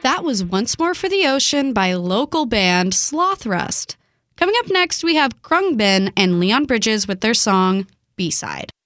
That was Once More for the Ocean by local band Slothrust. Coming up next, we have Krungbin and Leon Bridges with their song, B-Side.